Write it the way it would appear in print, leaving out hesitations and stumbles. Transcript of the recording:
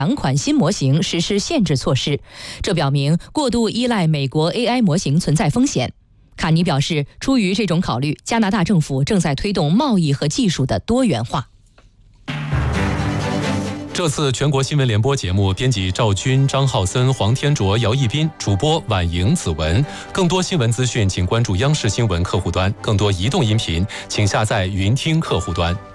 2款新模型实施限制措施，这表明过度依赖美国 AI 模型存在风险。卡尼表示，出于这种考虑，加拿大政府正在推动贸易和技术的多元化。 这次全国新闻联播节目，编辑赵军、张浩森、黄天卓、姚一斌，主播婉莹、子文。更多新闻资讯，请关注央视新闻客户端；更多移动音频，请下载云听客户端。